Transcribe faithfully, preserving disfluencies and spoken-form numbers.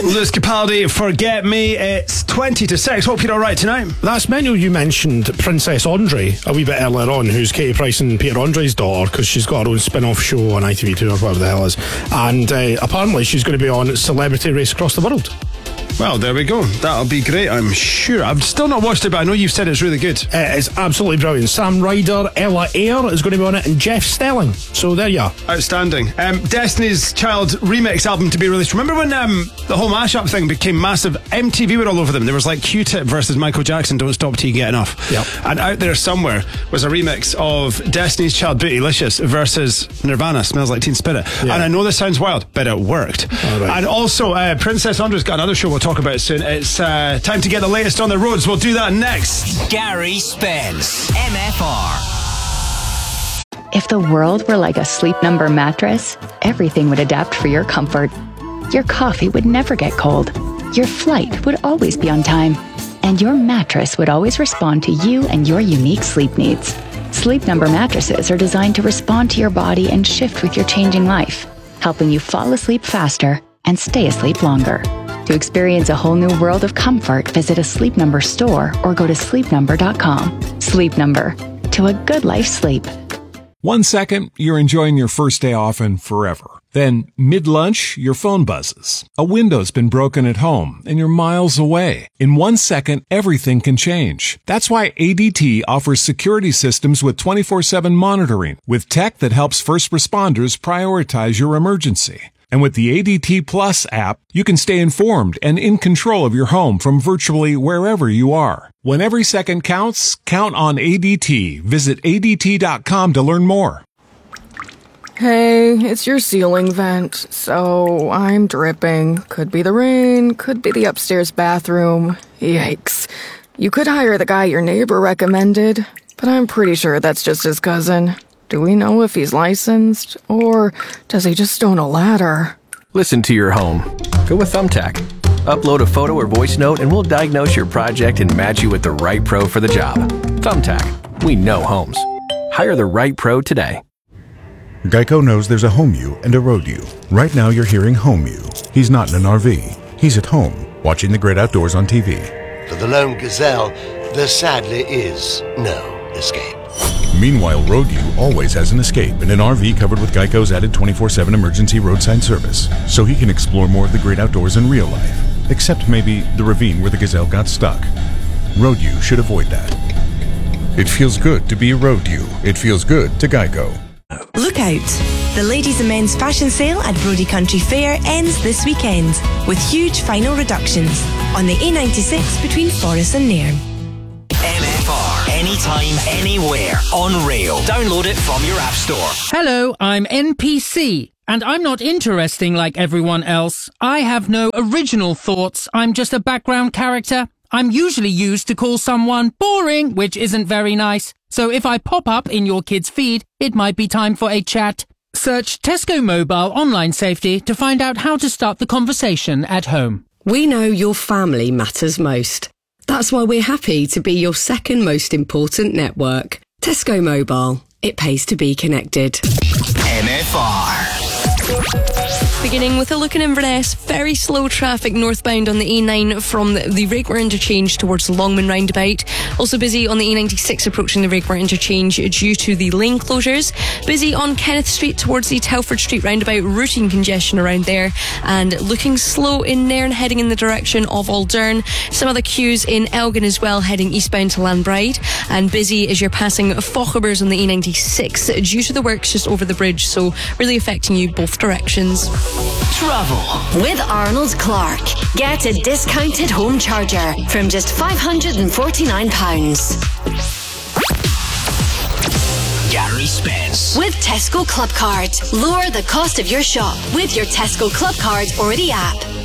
Lewis Capaldi, Forget Me. It's twenty to six. Hope you're alright tonight. That's Menno. You mentioned Princess Andre a wee bit earlier on, who's Katie Price and Peter Andre's daughter, because she's got her own spin-off show on I T V two or whatever the hell it is. And uh, apparently she's going to be on Celebrity Race Across the World. Well, there we go. That'll be great, I'm sure. I've still not watched it, but I know you've said it's really good. Uh, it's absolutely brilliant. Sam Ryder, Ella Eyre is going to be on it, and Jeff Stelling. So there you are. Outstanding. Um, Destiny's Child remix album to be released. Remember when um, the whole mashup thing became massive? M T V were all over them. There was like Q-Tip versus Michael Jackson, Don't Stop Till You Get Enough. Yep. And out there somewhere was a remix of Destiny's Child Bootylicious versus Nirvana, Smells Like Teen Spirit. Yeah. And I know this sounds wild, but it worked. Right. And also, uh, Princess Andre's got another show we'll talk about soon. It's uh, time to get the latest on the roads. We'll do that next. Gary Spence, M F R. If the world were like a Sleep Number mattress, everything would adapt for your comfort. Your coffee would never get cold. Your flight would always be on time. And your mattress would always respond to you and your unique sleep needs. Sleep Number mattresses are designed to respond to your body and shift with your changing life, helping you fall asleep faster and stay asleep longer. To experience a whole new world of comfort, visit a Sleep Number store or go to sleep number dot com. Sleep Number. To a good life sleep. One second, you're enjoying your first day off and forever. Then, mid-lunch, your phone buzzes. A window's been broken at home, and you're miles away. In one second, everything can change. That's why A D T offers security systems with twenty-four seven monitoring, with tech that helps first responders prioritize your emergency. And with the A D T Plus app, you can stay informed and in control of your home from virtually wherever you are. When every second counts, count on A D T. Visit A D T dot com to learn more. Hey, it's your ceiling vent, so I'm dripping. Could be the rain, could be the upstairs bathroom. Yikes. You could hire the guy your neighbor recommended, but I'm pretty sure that's just his cousin. Do we know if he's licensed, or does he just own a ladder? Listen to your home. Go with Thumbtack. Upload a photo or voice note and we'll diagnose your project and match you with the right pro for the job. Thumbtack. We know homes. Hire the right pro today. Geico knows there's a home you and a road you. Right now you're hearing home you. He's not in an R V. He's at home, watching the great outdoors on T V. For the lone gazelle, there sadly is no escape. Meanwhile, Road U always has an escape in an R V covered with Geico's added twenty-four seven emergency roadside service, so he can explore more of the great outdoors in real life, except maybe the ravine where the gazelle got stuck. Road U should avoid that. It feels good to be a Road U. It feels good to Geico. Look out! The ladies and men's fashion sale at Brodie Country Fair ends this weekend with huge final reductions on the A ninety-six between Forres and Nairn. M F R. Anytime, anywhere. On rail. Download it from your app store. Hello, I'm N P C. And I'm not interesting like everyone else. I have no original thoughts. I'm just a background character. I'm usually used to call someone boring, which isn't very nice. So if I pop up in your kid's feed, it might be time for a chat. Search Tesco Mobile Online Safety to find out how to start the conversation at home. We know your family matters most. That's why we're happy to be your second most important network. Tesco Mobile. It pays to be connected. M F R. Beginning with a look in Inverness, very slow traffic northbound on the A nine from the, the Rakemoor interchange towards Longman roundabout. Also busy on the A ninety-six approaching the Rakemoor interchange due to the lane closures. Busy on Kenneth Street towards the Telford Street roundabout, routine congestion around there. And looking slow in Nairn heading in the direction of Aldern. Some other queues in Elgin as well heading eastbound to Lanbride. And busy as you're passing Fochabers on the A ninety-six due to the works just over the bridge, so really affecting you both directions. Travel with Arnold Clark. Get a discounted home charger from just five hundred forty-nine pounds. Gary Spence with Tesco Club Card. Lower the cost of your shop with your Tesco Club Card or the app.